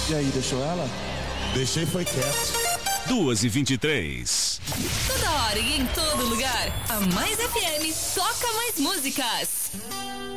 E aí, deixou ela? Deixei, foi quieto. 2h23. Toda hora e em todo lugar, a Mais FM toca mais músicas.